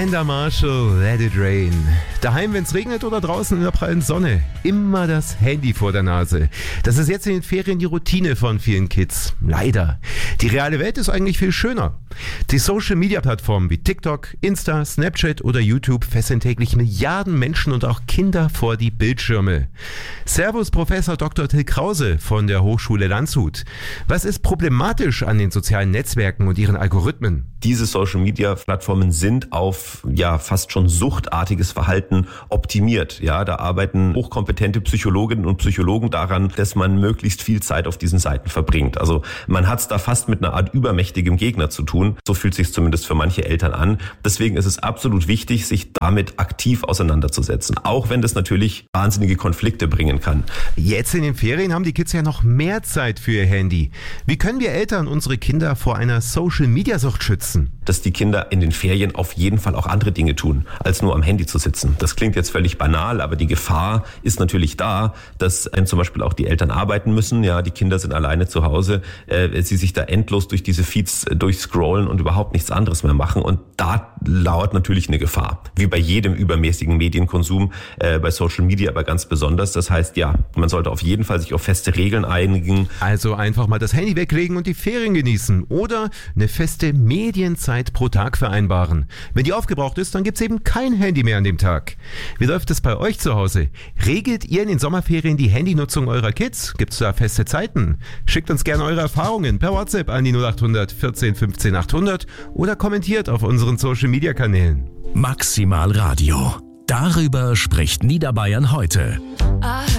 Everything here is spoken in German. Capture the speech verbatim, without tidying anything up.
Amanda Marshall, Let It Rain. Daheim, wenn es regnet oder draußen in der prallen Sonne, immer das Handy vor der Nase. Das ist jetzt in den Ferien die Routine von vielen Kids. Leider. Die reale Welt ist eigentlich viel schöner. Die Social-Media-Plattformen wie TikTok, Insta, Snapchat oder YouTube fesseln täglich Milliarden Menschen und auch Kinder vor die Bildschirme. Servus Professor Doktor Till Krause von der Hochschule Landshut. Was ist problematisch an den sozialen Netzwerken und ihren Algorithmen? Diese Social-Media-Plattformen sind auf ja fast schon suchtartiges Verhalten optimiert. Ja, da arbeiten hochkompetente Psychologinnen und Psychologen daran, dass man möglichst viel Zeit auf diesen Seiten verbringt. Also man hat es da fast mit einer Art übermächtigem Gegner zu tun. So fühlt sich zumindest für manche Eltern an. Deswegen ist es absolut wichtig, sich damit aktiv auseinanderzusetzen. Auch wenn das natürlich wahnsinnige Konflikte bringen kann. Jetzt in den Ferien haben die Kids ja noch mehr Zeit für ihr Handy. Wie können wir Eltern unsere Kinder vor einer Social-Media-Sucht schützen? Dass die Kinder in den Ferien auf jeden Fall auch andere Dinge tun, als nur am Handy zu sitzen. Das klingt jetzt völlig banal, aber die Gefahr ist natürlich da, dass äh, zum Beispiel auch die Eltern arbeiten müssen. Ja, die Kinder sind alleine zu Hause, äh, sie sich da endlos durch diese Feeds äh, durchscrollen und überhaupt nichts anderes mehr machen. Und da lauert natürlich eine Gefahr. Wie bei jedem übermäßigen Medienkonsum, äh, bei Social Media aber ganz besonders. Das heißt, ja, man sollte auf jeden Fall sich auf feste Regeln einigen. Also einfach mal das Handy weglegen und die Ferien genießen. Oder eine feste Medienzeit pro Tag vereinbaren. Wenn die aufgebraucht ist, dann gibt's eben kein Handy mehr an dem Tag. Wie läuft es bei euch zu Hause? Regelt ihr in den Sommerferien die Handynutzung eurer Kids? Gibt's da feste Zeiten? Schickt uns gerne eure Erfahrungen per WhatsApp an die null acht hundert vierzehn fünfzehn achthundert oder kommentiert auf unseren Social-Media-Kanälen. Maximal Radio. Darüber spricht Niederbayern heute.